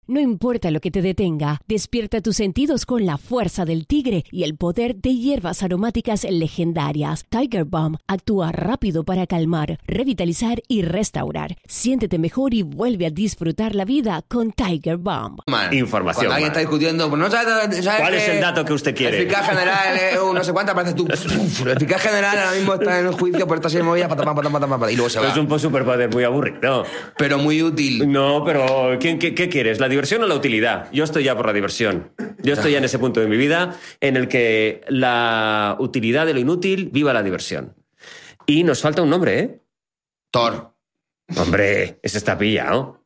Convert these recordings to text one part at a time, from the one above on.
No importa lo que te detenga, despierta tus sentidos con la fuerza del tigre y el poder de hierbas aromáticas legendarias. Tiger Balm actúa rápido para calmar, revitalizar y restaurar. Siéntete mejor y vuelve a disfrutar la vida con Tiger Balm. Información. Cuando alguien está discutiendo, pues no sabes ¿cuál es el dato que usted quiere? Eficaz general, no sé cuánta, aparece tú. Eficaz general ahora mismo está en el juicio por esta serie movida, y luego se va. Es un superpoder muy aburrido. Pero muy útil. No, pero ¿qué quieres? ¿La diversión o la utilidad? Yo estoy ya por la diversión. Yo estoy ya en ese punto de mi vida en el que la utilidad de lo inútil viva la diversión. Y nos falta un nombre, ¿eh? Thor. Hombre, ese está pillado.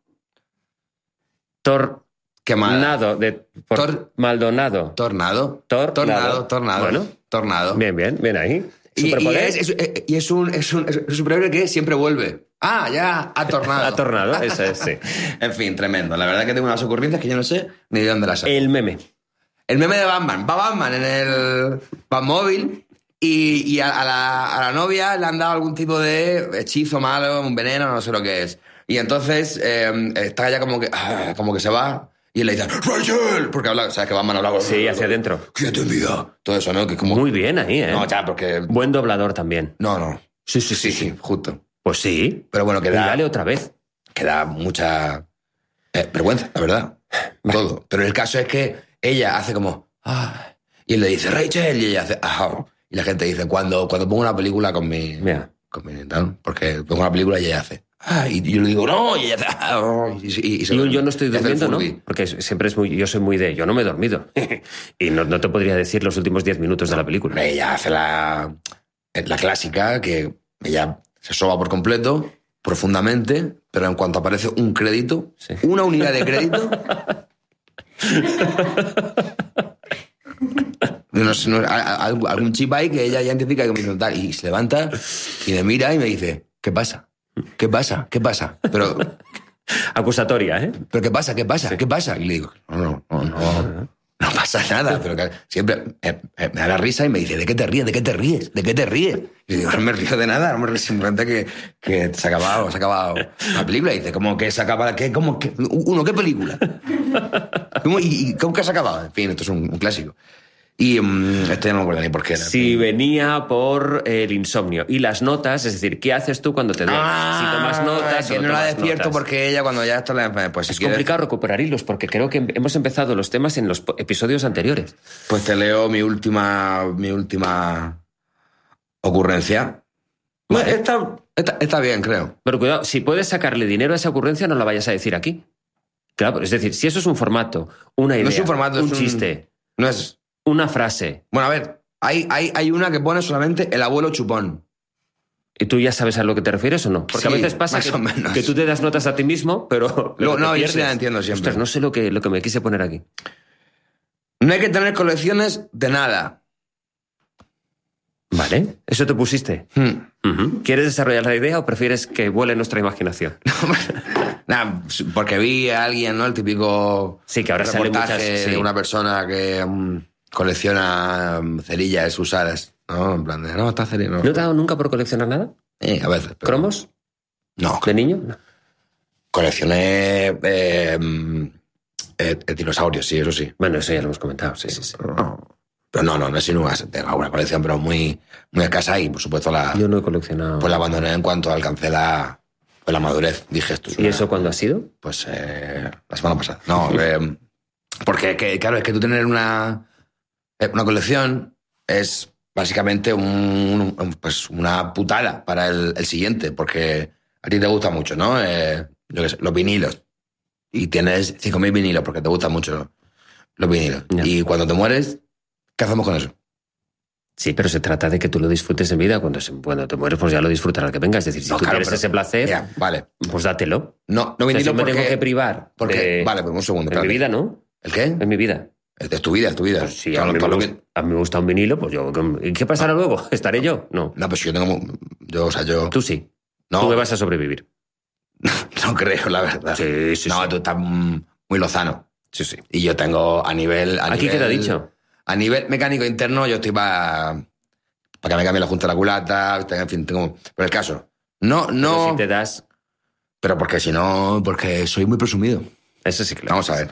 Tornado. Maldonado. Tornado. Bueno. Tornado. Bien ahí. Y es un superhéroe que siempre vuelve. Ya, ha tornado. Ha tornado, ese es, sí. En fin, tremendo. La verdad que tengo unas ocurrencias que yo no sé ni de dónde las saco. El meme de Batman. Va Batman en el Batmóvil y a la novia le han dado algún tipo de hechizo malo, un veneno, no sé lo que es. Y entonces está ya como que se va y él le dice ¡Rachel! Porque habla, ¿sabes que Batman habla? Sí, hacia adentro. ¡Quédate en vida! Todo eso, ¿no? Que es como... Muy bien ahí, ¿eh? No, ya, porque... Buen doblador también. No. Sí, justo. Pues sí. Pero bueno, dale otra vez. Que da mucha vergüenza, la verdad. Vale. Todo. Pero el caso es que ella hace como... y él le dice Rachel y ella hace... Y la gente dice, cuando pongo una película con mi tal, porque pongo una película y ella hace... y yo le digo, no, y ella hace... y yo no estoy durmiendo, ¿no? Porque siempre yo soy muy de... Yo no me he dormido. Y no te podría decir los últimos 10 minutos de la película. Ella hace la clásica, que ella se soba por completo, profundamente, pero en cuanto aparece un crédito, sí, una unidad de crédito... algún chip ahí que ella ya identifica que me tal, y se levanta y me mira y me dice, ¿qué pasa? Pero... Acusatoria, ¿eh? ¿Pero qué pasa? Sí. ¿Qué pasa? Y le digo, no pasa nada, pero que siempre me da la risa y me dice, ¿de qué te ríes? Y le digo, no me río de nada, simplemente que se ha acabado la película. Y dice, ¿cómo que se acaba? ¿Qué película? ¿Cómo que se ha acabado? En fin, esto es un clásico. Y esto ya no me acuerdo ni por qué era. Si venía por el insomnio. Y las notas, es decir, ¿qué haces tú cuando te duermes? Si tomas notas que o no la tomas despierto notas. Porque ella cuando ya está... Pues es complicado recuperar hilos porque creo que hemos empezado los temas en los episodios anteriores. Pues te leo mi última ocurrencia. Vale. Está bien, creo. Pero cuidado, si puedes sacarle dinero a esa ocurrencia, no la vayas a decir aquí. Claro, es decir, si eso es un formato, una idea, no es un formato, un chiste... No es... Una frase. Bueno, a ver, hay una que pone solamente el abuelo chupón. ¿Y tú ya sabes a lo que te refieres o no? Porque sí, a veces pasa que tú te das notas a ti mismo, pero... No, yo sí la entiendo siempre. Ostras, no sé lo que me quise poner aquí. No hay que tener colecciones de nada. Vale, eso te pusiste. Uh-huh. ¿Quieres desarrollar la idea o prefieres que vuele nuestra imaginación? Nada, porque vi a alguien, ¿no? El típico sí, que ahora reportaje sale muchas, de una persona que colecciona cerillas usadas, ¿no? En plan de, no, está cerilla. ¿No te ha dado nunca por coleccionar nada? A veces. Pero... ¿Cromos? No. ¿De niño? No. Coleccioné dinosaurios, sí, eso sí. Bueno, eso ya lo hemos comentado, sí. Pero no es inútil. Tengo alguna colección, pero muy escasa y, por supuesto, yo no he coleccionado. Pues la abandoné en cuanto alcancé la madurez. Dije esto. ¿Y eso cuándo ha sido? Pues la semana pasada. No, porque, claro, es que tú tener una colección es básicamente pues una putada para el siguiente, porque a ti te gusta mucho, ¿no? Yo qué sé, los vinilos. Y tienes 5.000 vinilos porque te gustan mucho los vinilos. Ya. Y cuando te mueres, ¿qué hacemos con eso? Sí, pero se trata de que tú lo disfrutes en vida. Cuando te mueres, pues ya lo disfrutarás que venga. Es decir, si tú quieres ese placer, ya, vale, pues dátelo. No vinilo, si me tengo que privar. Vale, pues un segundo. En mi vida, ¿no? ¿El qué? En mi vida. Es tu vida. Pues sí, a mí me gusta un vinilo, pues yo... ¿Y qué pasará luego? ¿Estaré yo? No. No, pues yo... Tú sí. No. Tú me vas a sobrevivir. No creo, la verdad. Sí. No, tú estás muy lozano. Sí. Y yo tengo a nivel... ¿Aquí qué te ha dicho? A nivel mecánico interno, yo estoy para que me cambie la junta de la culata, en fin, tengo... Pero el caso, no... Pero si te das... Pero porque si no... Porque soy muy presumido. Eso sí que lo Vamos a ver.